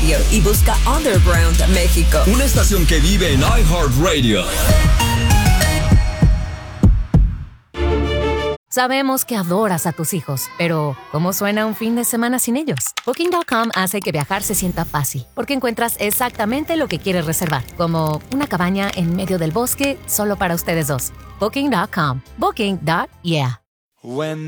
Radio y busca Underground México. Una estación que vive en iHeartRadio. Sabemos que adoras a tus hijos, pero ¿cómo suena un fin de semana sin ellos? Booking.com hace que viajar se sienta fácil, porque encuentras exactamente lo que quieres reservar, como una cabaña en medio del bosque solo para ustedes dos. Booking.com. Booking.yeah. When